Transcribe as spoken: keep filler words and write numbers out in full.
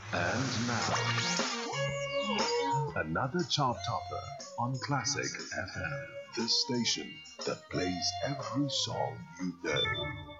And now, another chart topper on Classic F M, the station that plays every song you know.